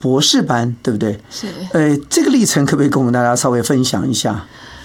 博士班，对不对？ 是。 这个历程可不可以跟我们大家稍微分享一下？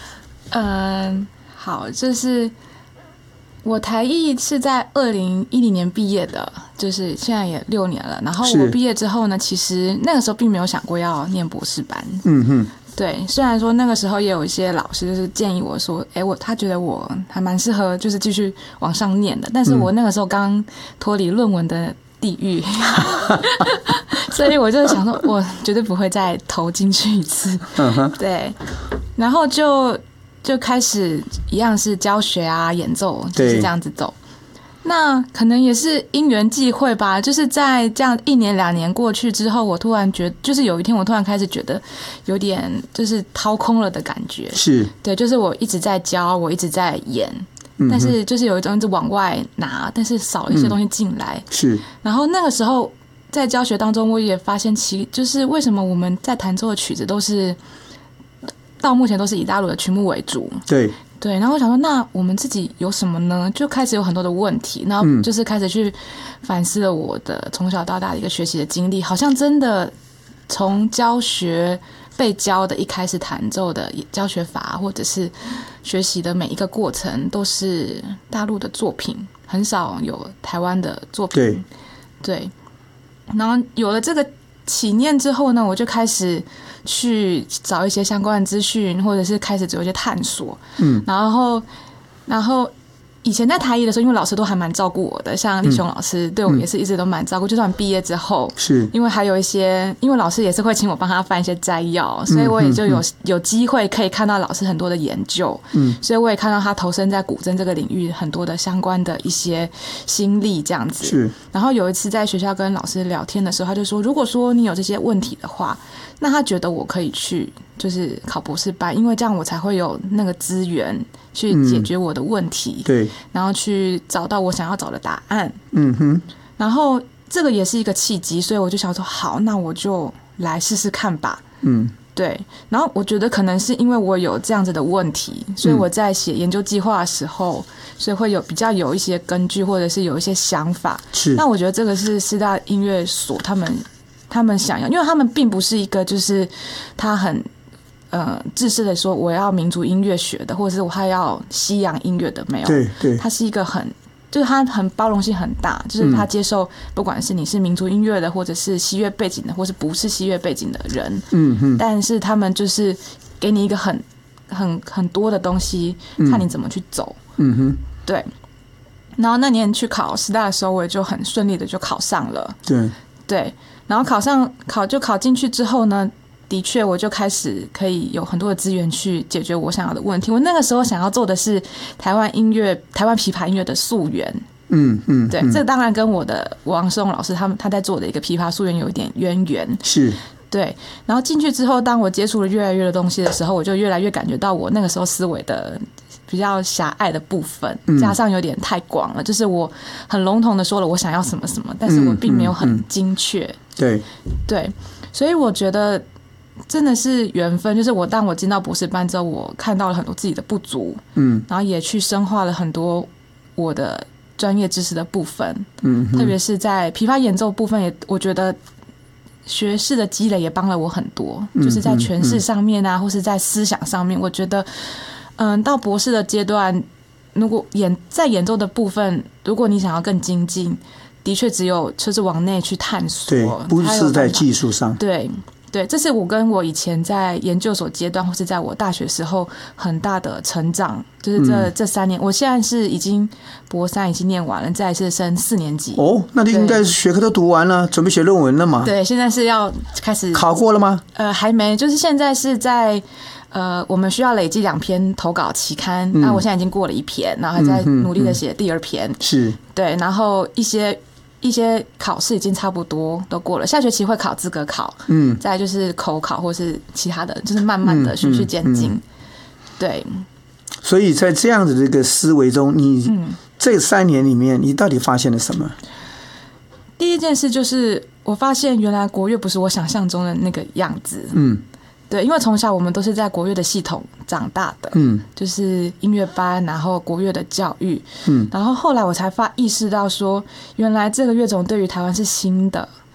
好，就是我台艺是在2010年毕业的，就是现在也6年了。然后我毕业之后呢，其实那个时候并没有想过要念博士班。对，虽然说那个时候也有一些老师就是建议我说，他觉得我还蛮适合就是继续往上念的，但是我那个时候刚脱离论文的地狱，所以我就想说，我绝对不会再投进去一次。对，然后就开始一样是教学啊、演奏，就是这样子走。那可能也是因缘际会吧，就是在这样1年2年过去之后，我突然觉得，就是有一天我突然开始觉得有点就是掏空了的感觉。 是， 对，就是我一直在教，我一直在演，但是就是有一种一直往外拿，但是少了一些东西进来。 是， 然后那个时候在教学当中，我也发现就是为什么我们在弹奏的曲子都是到目前都是以大陆的曲目为主。对，然后我想说，那我们自己有什么呢？就开始有很多的问题，然后就是开始去反思了我的从小到大的一个学习的经历，好像真的从教学被教的一开始弹奏的教学法，或者是学习的每一个过程，都是大陆的作品，很少有台湾的作品。对，然后有了这个起念之后呢，我就开始去找一些相关的资讯，或者是开始做一些探索。然后以前在台艺的时候，因为老师都还蛮照顾我的，像立雄老师对我也是一直都蛮照顾。就算毕业之后， 是因为还有一些，因为老师也是会请我帮他翻一些摘要，所以我也就有机会可以看到老师很多的研究。所以我也看到他投身在古筝这个领域很多的相关的一些心力这样子。 是。 然后有一次在学校跟老师聊天的时候，他就说，如果说你有这些问题的话，那他觉得我可以去就是考博士班，因为这样我才会有那个资源去解决我的问题。 对， 然后去找到我想要找的答案。然后这个也是一个契机，所以我就想说，好，那我就来试试看吧。对。然后我觉得可能是因为我有这样子的问题，所以我在写研究计划的时候，所以会比较有一些根据，或者是有一些想法。 是。 那我觉得这个是师大音乐所他们想要，因为他们并不是一个就是他很自私的说我要民族音乐学的，或者是我还要西洋音乐的，没有。 对， 他是一个就是他很包容性很大，就是他接受不管是你是民族音乐的，或者是西乐背景的，或是不是西乐背景的人。但是他们就是给你一个很多的东西，看你怎么去走。对。然后那年去考师大的时候，我也就很顺利的就考上了。对，然后考进去之后呢，的确我就开始可以有很多的资源去解决我想要的问题。我那个时候想要做的是台湾琵琶音乐的溯源。对，这个当然跟我的王世宏老师他在做的一个琵琶溯源有一点渊源。 是。 对，然后进去之后，当我接触了越来越多东西的时候，我就越来越感觉到我那个时候思维的比较狭隘的部分，加上有点太广了，就是我很笼统的说了我想要什么什么，但是我并没有很精确。对，所以我觉得真的是缘分，就是当我进到博士班之后，我看到了很多自己的不足，然后也去深化了很多我的专业知识的部分，特别是在琵琶演奏部分，我觉得学士的积累也帮了我很多，就是在诠释上面啊，或是在思想上面，我觉得到博士的阶段，如果在演奏的部分，如果你想要更精进，的确只有就是往内去探索。 对，不是在技术上。 对，这是我跟我以前在研究所阶段，或是在我大学时候很大的成长，就是这3年，我现在是已经博3已经念完了，再来是升4年级。 那就应该学科都读完了，准备写论文了嘛？ 对，现在是要开始考过了吗？ 还没，就是现在是在我们需要累计2篇投稿期刊，那我现在已经过了1篇，然后还在努力的写第2篇。 是。 对，然后一些考试已经差不多都过了，下学期会考资格考，再来就是口考或是其他的，就是慢慢的循序渐进。对， 所以在这样的这个思维中，你这3年里面，你到底发现了什么？ 第一件事就是我发现原来国乐不是我想象中的那个样子。对，因为从小我们都是在国乐的系统长大的，就是音乐班，然后国乐的教育，然后后来我才意识到说，原来这个乐种对于台湾是新的，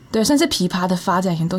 对，甚至琵琶的发展也都